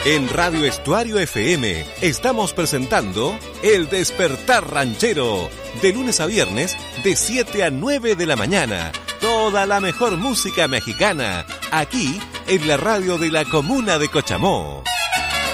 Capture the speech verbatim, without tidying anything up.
En Radio Estuario F M estamos presentando El Despertar Ranchero, de lunes a viernes de siete a nueve de la mañana. Toda la mejor música mexicana, aquí en la radio de la comuna de Cochamó.